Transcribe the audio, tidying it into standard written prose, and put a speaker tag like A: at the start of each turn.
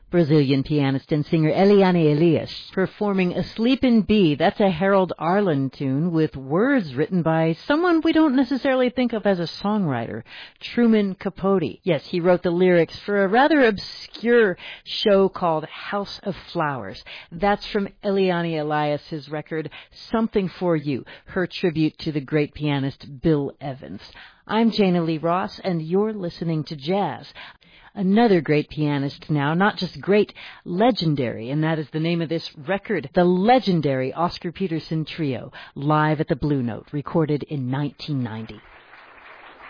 A: Brazilian pianist and singer Eliane Elias performing Asleep in B. That's a Harold Arlen tune with words written by someone we don't necessarily think of as a songwriter, Truman Capote. Yes, he wrote the lyrics for a rather obscure show called House of Flowers. That's from Eliane Elias's record, Something for You, her tribute to the great pianist Bill Evans. I'm Jana Lee Ross, and you're listening to Jazz. Another great pianist now, not just great, legendary, and that is the name of this record, the legendary Oscar Peterson Trio, live at the Blue Note, recorded in 1990.